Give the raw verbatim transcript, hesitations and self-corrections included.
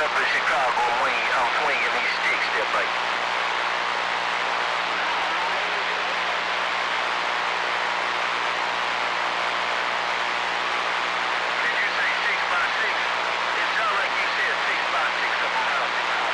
up to Chicago. I'm, wing, I'm swinging these sticks there, right?